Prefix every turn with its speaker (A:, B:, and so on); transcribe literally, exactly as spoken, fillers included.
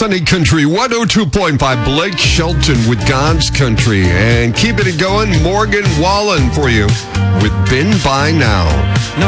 A: Sunny Country one oh two point five. Blake Shelton with God's Country. And keeping it going, Morgan Wallen for you with Been By Now.